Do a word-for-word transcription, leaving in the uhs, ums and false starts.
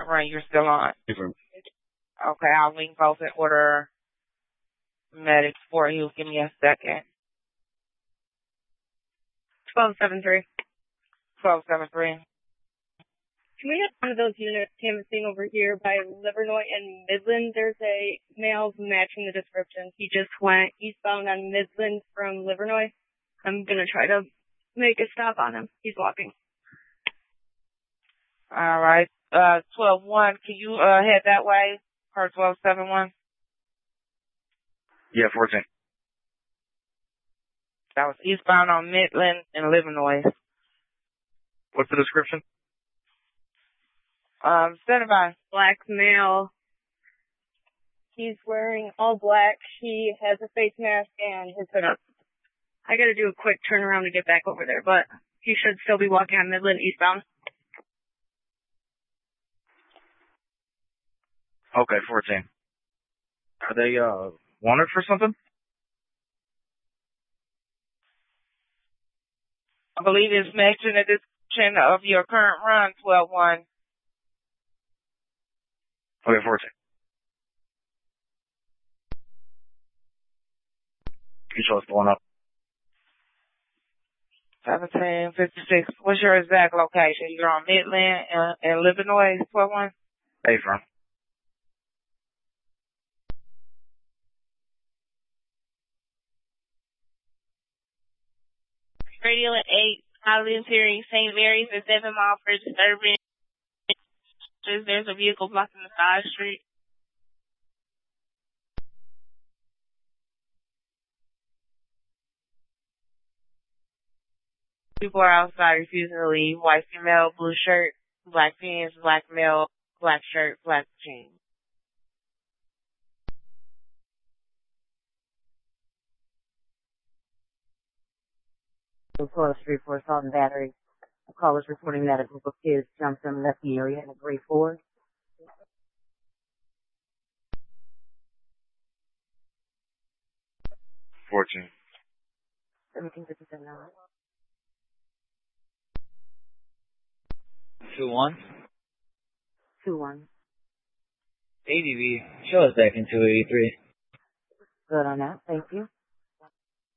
run you're still on? Different. Okay, I'll link both and order medics for you. Give me a second. twelve seven three. twelve seven three. Can we get one of those units canvassing over here by Livernois and Midland? There's a male matching the description. He just went eastbound on Midland from Livernois. I'm going to try to make a stop on him. He's walking. All right. Uh, twelve one, can you uh head that way? Or twelve seven one? Yeah, fourteen. That was eastbound on Midland and Livernois. What's the description? Um, stand by. Black male. He's wearing all black. He has a face mask and his hood up. I gotta do a quick turnaround to get back over there, but he should still be walking on Midland eastbound. Okay, fourteen. Are they, uh, wanted for something? I believe it's mentioned in the description of your current run, twelve one. Okay, fourteen. You show us pulling up. seventeen fifty-six. What's your exact location? You're on Midland and, and Livernois, twelve one? Hey, firm. Radio at eight, Highlands hearing Saint Mary's at seven mile for disturbance. There's a vehicle blocking the side street. People are outside refusing to leave. White female, blue shirt, black pants, black male, black shirt, black jeans. twelve Street for assault and battery. A call is reporting that a group of kids jumped and left the area in a gray Ford. fourteen. seventeen fifty-seven. two one. two one. A D V. Show us back in two eighty-three. Good on that. Thank you.